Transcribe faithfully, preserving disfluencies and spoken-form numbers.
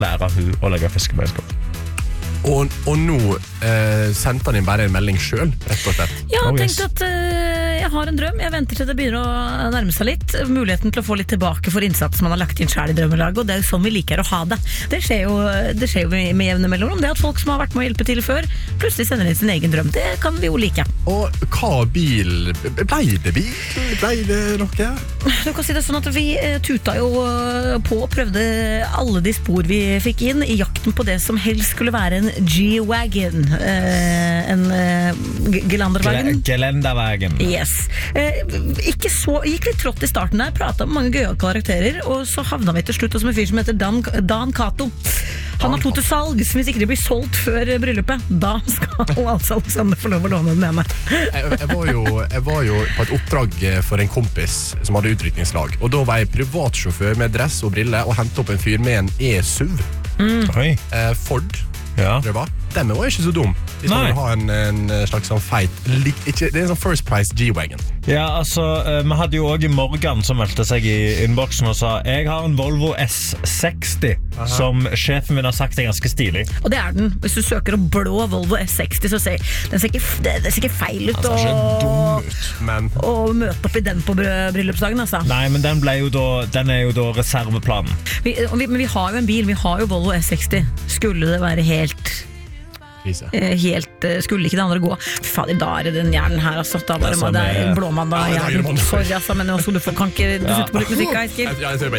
lære hun å lage fiskeberedskap. Og, og nå eh, sendte han inn bare en melding selv, rett og slett. Ja, Oh, jeg yes. tenkte at uh, jeg har en drøm. Jeg venter til det begynner å nærme seg litt. Muligheten til å få litt tilbake for innsats man har lagt inn selv i drømmelaget, og det er jo sånn vi liker å ha det. Det skjer jo, det skjer jo med, med jevne mellomrom. Det at folk som har vært med å hjelpe til før, plutselig sender inn sin egen drøm. Det kan vi jo like. Og hva bil? Ble det bil? Ble det noe? Du kan si det sånn at vi uh, tuta jo uh, på og prøvde alle de spor vi fikk inn i jakten på det som helst skulle være en G-Wagon, eh, en eh, Gelanderwagen. Gelenderwagen. Yes. Eh, ikke så, gikk litt trått i starten der, pratet om mange gøye karakterer, og så havna vi til slutt hos en fyr som heter Dan, Dan Kato. Han har to til salg, så hvis ikke de blir solgt før bryllupet, da skal altså Alexander få lov å låne den med meg. Jeg, jeg, var jo, jeg var jo på et oppdrag for en kompis som hadde utrykningslag, og da var jeg privatsjåfør med dress og briller og hentet opp en fyr med en E-S U V. Mm. Oi. Eh, Ford. Ja. Det var. Den var ikke så dum. Hvis man vil ha en, en slags sånn feit li, ikke, det er en sånn First Price G-Wagon. Ja, altså, uh, vi hadde jo også Morgan som meldte seg i innboksen og sa jeg har en Volvo S seksti Aha. Som sjefen min har sagt er ganske stilig. Og det er den. Hvis du søker opp blå Volvo S seksti, så ser den ser ikke, det, det ser ikke feil ut altså, å, dum ut, men... å møte opp i den på bryllupsdagen, altså. Nei, men den, ble jo da, den er jo da reserveplanen. Vi, vi, men vi har jo en bil, vi har jo Volvo S seksti. Skulle det være helt... helt, skulle ikke det andre gå. Fader, da er det den hjernen her, altså. Da bare, det er, det er blåmandag, ja, hjernen. Sorry, altså, men også, du får, kan ikke du slutte på litt musikk, Eiskild? Ja, jeg tror bare